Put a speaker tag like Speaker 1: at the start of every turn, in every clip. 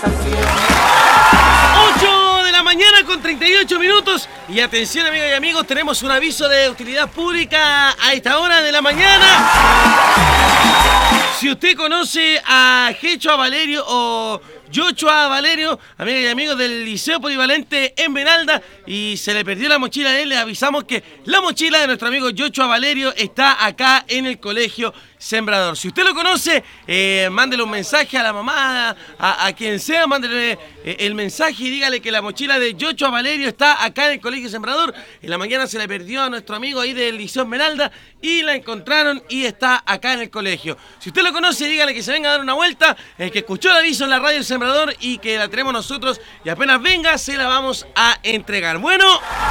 Speaker 1: 8 de la mañana con 38 minutos. Y atención, amigas y amigos, tenemos un aviso de utilidad pública a esta hora de la mañana. Si usted conoce a Joshua Valerio o Joshua Valerio, amigas y amigos del Liceo Polivalente Esmeralda, y se le perdió la mochila de él, le avisamos que la mochila de nuestro amigo Joshua Valerio está acá en el Colegio Sembrador. Si usted lo conoce, mándele un mensaje a la mamá, a quien sea, mándele el mensaje y dígale que la mochila de Joshua Valerio está acá en el Colegio Sembrador. En la mañana se le perdió a nuestro amigo ahí del Liceo Esmeralda y la encontraron y está acá en el colegio. Si usted lo conoce, dígale que se venga a dar una vuelta, que escuchó el aviso en la radio El Sembrador y que la tenemos nosotros, y apenas venga se la vamos a entregar. Bueno,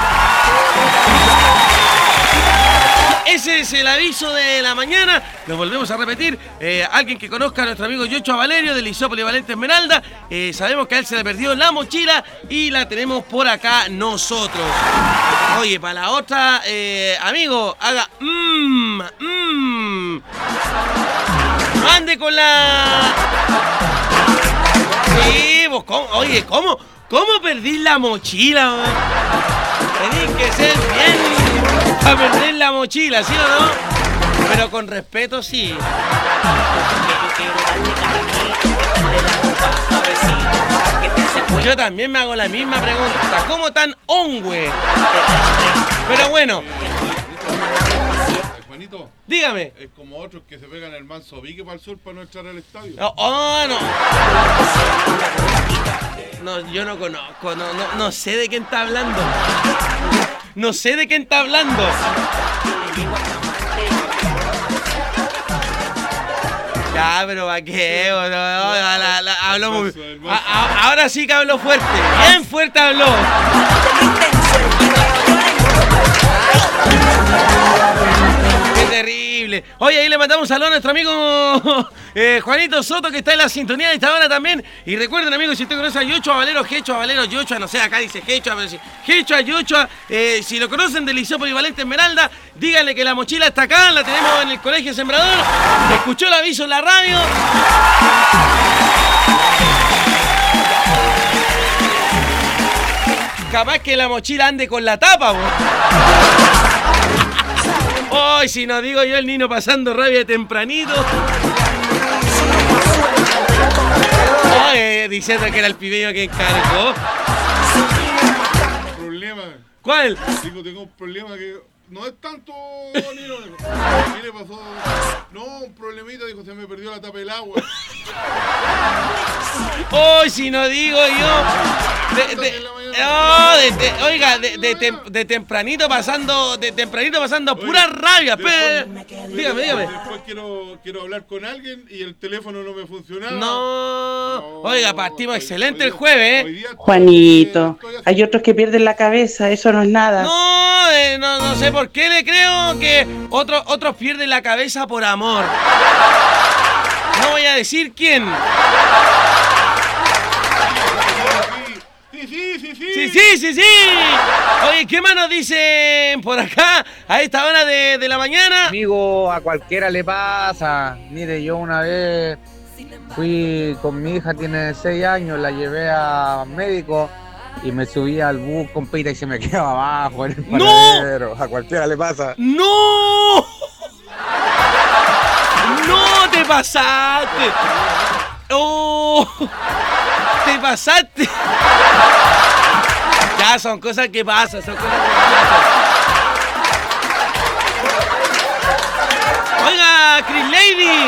Speaker 1: ese es el aviso de la mañana. Lo volvemos a repetir. Alguien que conozca a nuestro amigo Joshua Valerio del Liceo Polivalente Esmeralda, sabemos que a él se le perdió la mochila y la tenemos por acá nosotros. Oye, para la otra, amigo, haga ande con la... Sí, vos, oye, ¿cómo perdí la mochila? Tenés que ser bien para perder la mochila, ¿sí o no? Pero con respeto, sí. Yo también me hago la misma pregunta. ¿Cómo tan hongüe? Pero bueno.
Speaker 2: Juanito,
Speaker 1: dígame.
Speaker 2: Es como otros que se pegan el manso vique para el sur para no entrar al estadio.
Speaker 1: No. No, yo no conozco, no sé de quién está hablando. No sé de quién está hablando. Ya, pero ¿para qué? Habló muy... Ahora sí que habló fuerte. Bien fuerte habló. ¡Qué terrible! Oye, ahí le mandamos un saludo a nuestro amigo Juanito Soto, que está en la sintonía de esta hora también. Y recuerden, amigos, si usted conoce a Joshua Valero, Joshua, no sé, acá dice Joshua, pero sí, Joshua, si lo conocen del Liceo Polivalente Esmeralda, díganle que la mochila está acá, la tenemos en el Colegio Sembrador. Escuchó el aviso en la radio. Capaz que la mochila ande con la tapa, vos. Hoy, si no digo yo, el Nino pasando rabia tempranito. Diciendo que era el pibeño que encargó.
Speaker 2: Problema.
Speaker 1: ¿Cuál?
Speaker 2: Digo, tengo un problema que no es tanto, Nino. ¿Qué le pasó? No, un problemita, dijo, se me perdió la tapa del agua.
Speaker 1: Hoy, si no digo yo. De tempranito pasando pura rabia. Dígame.
Speaker 2: Después quiero hablar con alguien y el teléfono no me funcionaba.
Speaker 1: No. Oiga, partimos excelente el jueves,
Speaker 3: Juanito, hay otros que pierden la cabeza, eso no es nada.
Speaker 1: No sé por qué le creo que otros pierden la cabeza por amor. No voy a decir quién. Sí. Oye, ¿qué más nos dicen por acá a esta hora de la mañana?
Speaker 4: Amigo, a cualquiera le pasa. Mire, yo una vez fui con mi hija, tiene 6 años, la llevé a médico y me subí al bus con pita y se me quedaba abajo en el paradero. A cualquiera le pasa.
Speaker 1: ¡No! ¡No te pasaste! ¡Oh! ¡Te pasaste! Ya, son cosas que pasan, Oiga, Chris Lady,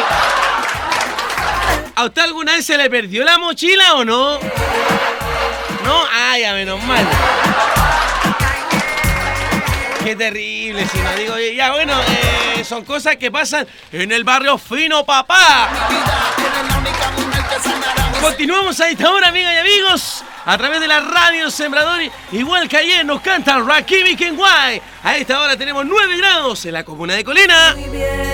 Speaker 1: ¿a usted alguna vez se le perdió la mochila o no? ¿No? Ah, ya, menos mal. Qué terrible, si no digo... Ya, bueno, son cosas que pasan en el barrio fino, papá. Continuamos a esta hora, amigas y amigos, a través de la radio Sembrador. Igual que ayer nos cantan Rakimi Kenway. A esta hora tenemos 9 grados en la comuna de Colina.